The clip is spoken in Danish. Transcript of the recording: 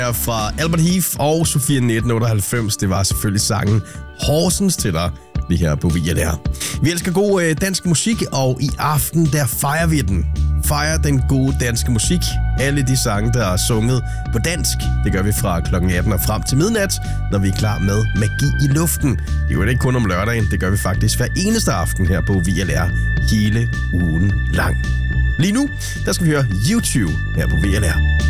Fra Albert Heath og Sofia 1998, det var selvfølgelig sangen Horsens til dig, lige her på VLR. Vi elsker god dansk musik, og i aften der fejrer vi den. Fejrer den gode danske musik. Alle de sange, der er sunget på dansk, det gør vi fra kl. 18 og frem til midnat, når vi er klar med Magi i luften. Det er jo ikke kun om lørdagen, det gør vi faktisk hver eneste aften her på VLR, hele ugen lang. Lige nu, der skal vi høre YouTube her på VLR.